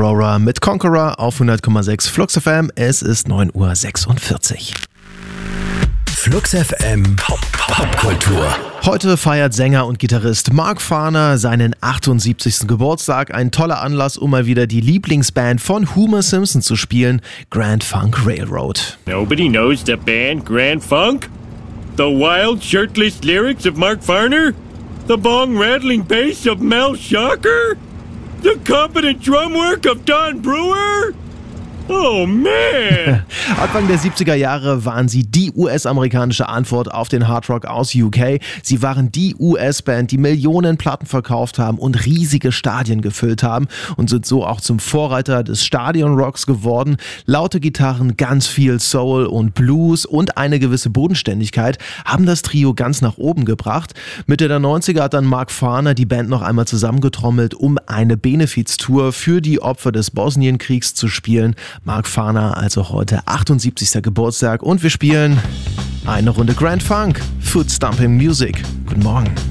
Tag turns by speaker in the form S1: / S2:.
S1: Aurora mit Conqueror auf 100,6 Flux FM. Es ist 9:46 Uhr.
S2: Flux FM Popkultur.
S1: Heute feiert Sänger und Gitarrist Mark Farner seinen 78. Geburtstag. Ein toller Anlass, um mal wieder die Lieblingsband von Homer Simpson zu spielen, Grand Funk Railroad.
S3: Nobody knows the band Grand Funk? The wild, shirtless lyrics of Mark Farner? The bong-rattling bass of Mel Shocker? The competent drum work of Don Brewer? Oh man!
S1: Anfang der 70er Jahre waren sie die US-amerikanische Antwort auf den Hardrock aus UK. Sie waren die US-Band, die Millionen Platten verkauft haben und riesige Stadien gefüllt haben und sind so auch zum Vorreiter des Stadionrocks geworden. Laute Gitarren, ganz viel Soul und Blues und eine gewisse Bodenständigkeit haben das Trio ganz nach oben gebracht. Mitte der 90er hat dann Mark Farner die Band noch einmal zusammengetrommelt, um eine Benefiztour für die Opfer des Bosnienkriegs zu spielen. Mark Farner also heute 78. Geburtstag und wir spielen eine Runde Grand Funk, Foot Stomping Music. Guten Morgen.